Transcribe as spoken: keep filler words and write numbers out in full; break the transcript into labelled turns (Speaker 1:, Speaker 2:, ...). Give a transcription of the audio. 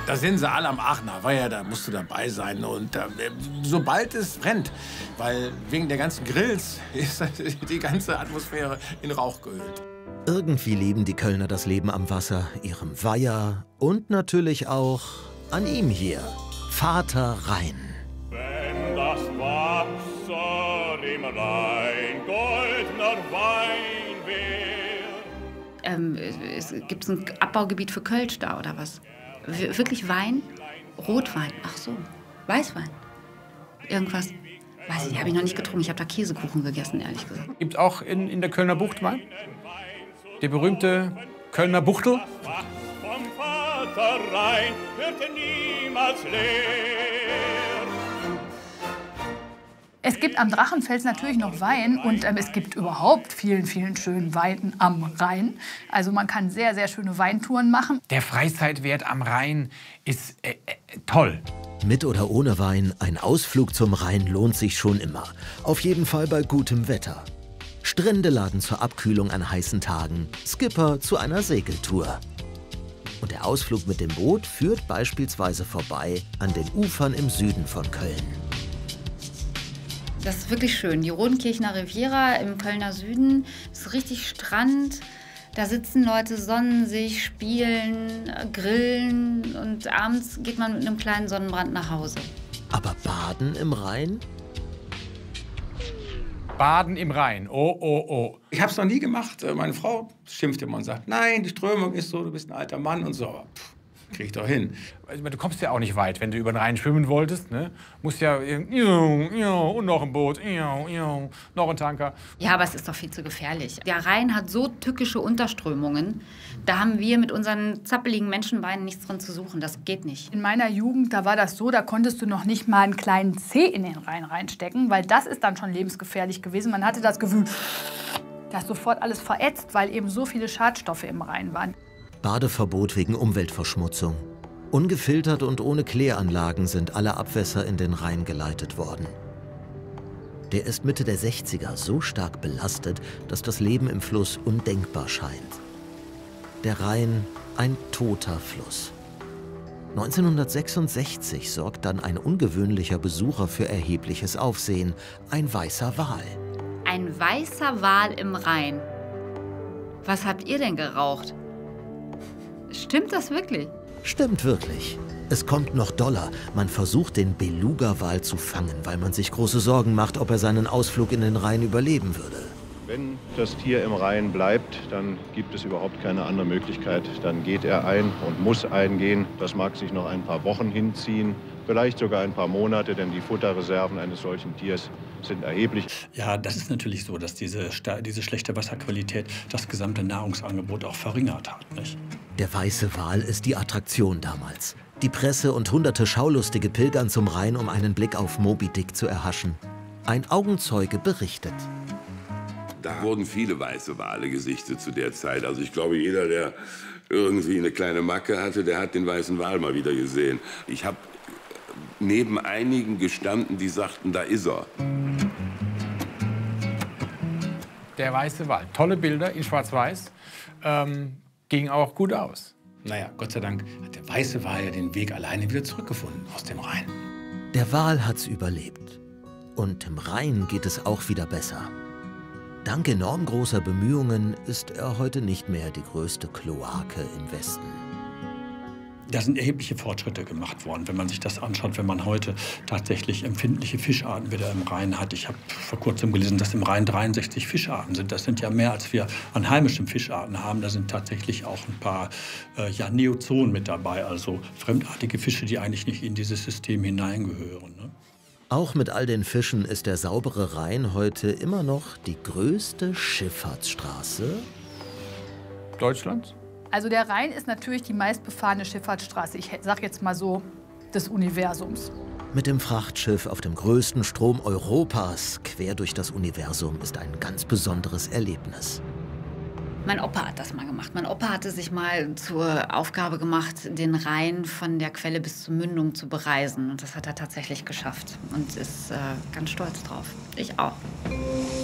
Speaker 1: Da sind sie alle am Aachener Weiher, da musst du dabei sein. Und äh, sobald es brennt, weil wegen der ganzen Grills ist die ganze Atmosphäre in Rauch gehüllt.
Speaker 2: Irgendwie lieben die Kölner das Leben am Wasser, ihrem Weiher und natürlich auch an ihm hier, Vater Rhein.
Speaker 3: Wenn das Wasser im Rhein goldener Wein wär.
Speaker 4: Ähm, Gibt es ein Abbaugebiet für Kölsch da oder was? W wirklich Wein? Rotwein? Ach so, Weißwein? Irgendwas? Weiß ich, habe ich noch nicht getrunken. Ich habe da Käsekuchen gegessen, ehrlich gesagt.
Speaker 5: Gibt es auch in, in der Kölner Bucht Wein? Der berühmte Kölner Buchtel?
Speaker 3: Vom Vater Rhein wird niemals leer.
Speaker 6: Es gibt am Drachenfels natürlich noch Wein und ähm, es gibt überhaupt vielen, vielen schönen Wein am Rhein. Also man kann sehr, sehr schöne Weintouren machen.
Speaker 5: Der Freizeitwert am Rhein ist äh, äh, toll.
Speaker 2: Mit oder ohne Wein, ein Ausflug zum Rhein lohnt sich schon immer. Auf jeden Fall bei gutem Wetter. Strände laden zur Abkühlung an heißen Tagen, Skipper zu einer Segeltour. Und der Ausflug mit dem Boot führt beispielsweise vorbei an den Ufern im Süden von Köln.
Speaker 4: Das ist wirklich schön. Die Rodenkirchner Riviera im Kölner Süden ist richtig Strand. Da sitzen Leute, sonnen sich, spielen, grillen und abends geht man mit einem kleinen Sonnenbrand nach Hause.
Speaker 2: Aber Baden im Rhein?
Speaker 5: Baden im Rhein, oh, oh, oh.
Speaker 1: Ich habe es noch nie gemacht. Meine Frau schimpft immer und sagt, nein, die Strömung ist so, du bist ein alter Mann und so. Pff, krieg ich doch hin.
Speaker 5: Du kommst ja auch nicht weit, wenn du über den Rhein schwimmen wolltest. Ne? Musst ja und noch ein Boot, noch ein Tanker.
Speaker 4: Ja, aber es ist doch viel zu gefährlich. Der Rhein hat so tückische Unterströmungen. Da haben wir mit unseren zappeligen Menschenbeinen nichts drin zu suchen. Das geht nicht.
Speaker 6: In meiner Jugend, da war das so, da konntest du noch nicht mal einen kleinen Zeh in den Rhein reinstecken, weil das ist dann schon lebensgefährlich gewesen. Man hatte das Gefühl, dass sofort alles verätzt, weil eben so viele Schadstoffe im Rhein waren.
Speaker 2: Badeverbot wegen Umweltverschmutzung. Ungefiltert und ohne Kläranlagen sind alle Abwässer in den Rhein geleitet worden. Der ist Mitte der sechziger so stark belastet, dass das Leben im Fluss undenkbar scheint. Der Rhein, ein toter Fluss. neunzehnhundertsechsundsechzig sorgt dann ein ungewöhnlicher Besucher für erhebliches Aufsehen, ein weißer Wal.
Speaker 4: Ein weißer Wal im Rhein. Was habt ihr denn geraucht? Stimmt das wirklich?
Speaker 2: Stimmt wirklich. Es kommt noch doller. Man versucht, den Beluga-Wal zu fangen, weil man sich große Sorgen macht, ob er seinen Ausflug in den Rhein überleben würde.
Speaker 7: Wenn das Tier im Rhein bleibt, dann gibt es überhaupt keine andere Möglichkeit. Dann geht er ein und muss eingehen. Das mag sich noch ein paar Wochen hinziehen, vielleicht sogar ein paar Monate, denn die Futterreserven eines solchen Tiers sind erheblich.
Speaker 8: Ja, das ist natürlich so, dass diese, diese schlechte Wasserqualität das gesamte Nahrungsangebot auch verringert hat, nicht?
Speaker 2: Der weiße Wal ist die Attraktion damals. Die Presse und hunderte Schaulustige pilgern zum Rhein, um einen Blick auf Moby Dick zu erhaschen. Ein Augenzeuge berichtet.
Speaker 9: Da wurden viele weiße Wale gesichtet zu der Zeit. Also ich glaube, jeder, der irgendwie eine kleine Macke hatte, der hat den weißen Wal mal wieder gesehen. Ich habe neben einigen gestanden, die sagten, da ist er.
Speaker 5: Der weiße Wal. Tolle Bilder in Schwarz-Weiß. Ähm, ging auch gut aus.
Speaker 1: Naja, Gott sei Dank hat der weiße Wal ja den Weg alleine wieder zurückgefunden aus dem Rhein.
Speaker 2: Der Wal hat's überlebt. Und im Rhein geht es auch wieder besser. Dank enorm großer Bemühungen ist er heute nicht mehr die größte Kloake im Westen.
Speaker 8: Da sind erhebliche Fortschritte gemacht worden, wenn man sich das anschaut, wenn man heute tatsächlich empfindliche Fischarten wieder im Rhein hat. Ich habe vor kurzem gelesen, dass im Rhein dreiundsechzig Fischarten sind. Das sind ja mehr, als wir an heimischen Fischarten haben. Da sind tatsächlich auch ein paar äh, ja, Neozoen mit dabei, also fremdartige Fische, die eigentlich nicht in dieses System hineingehören. Ne?
Speaker 2: Auch mit all den Fischen ist der saubere Rhein heute immer noch die größte Schifffahrtsstraße
Speaker 5: Deutschlands?
Speaker 6: Also der Rhein ist natürlich die meistbefahrene Schifffahrtsstraße, ich sag jetzt mal so, des Universums.
Speaker 2: Mit dem Frachtschiff auf dem größten Strom Europas quer durch das Universum ist ein ganz besonderes Erlebnis.
Speaker 4: Mein Opa hat das mal gemacht. Mein Opa hatte sich mal zur Aufgabe gemacht, den Rhein von der Quelle bis zur Mündung zu bereisen. Und das hat er tatsächlich geschafft und ist äh, ganz stolz drauf. Ich auch.